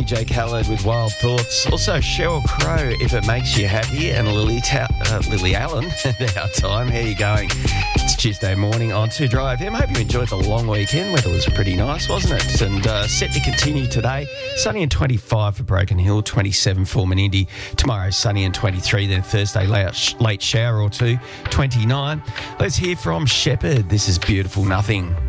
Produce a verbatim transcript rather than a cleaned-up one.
J Khaled with Wild Thoughts. Also, Sheryl Crow, If It Makes You Happy, and Lily, Ta- uh, Lily Allen at our time. How you going? It's Tuesday morning on two Drive M. Hope you enjoyed the long weekend. Weather was pretty nice, wasn't it? And uh, set to continue today. Sunny and twenty-five for Broken Hill, twenty-seven for Menindee. Tomorrow, sunny and twenty-three. Then Thursday, late, late shower or two, twenty-nine. Let's hear from Shepherd. This is Beautiful Nothing.